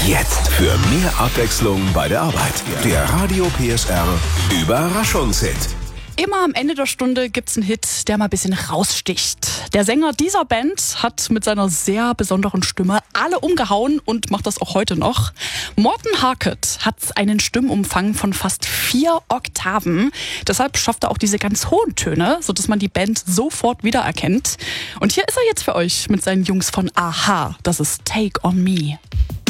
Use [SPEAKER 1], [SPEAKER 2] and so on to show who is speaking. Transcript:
[SPEAKER 1] Jetzt für mehr Abwechslung bei der Arbeit. Der Radio PSR Überraschungshit.
[SPEAKER 2] Immer am Ende der Stunde gibt's einen Hit, der mal ein bisschen raussticht. Der Sänger dieser Band hat mit seiner sehr besonderen Stimme alle umgehauen und macht das auch heute noch. Morten Harket hat einen Stimmumfang von fast 4 Oktaven. Deshalb schafft er auch diese ganz hohen Töne, sodass man die Band sofort wiedererkennt. Und hier ist er jetzt für euch mit seinen Jungs von a-ha. Das ist Take on Me.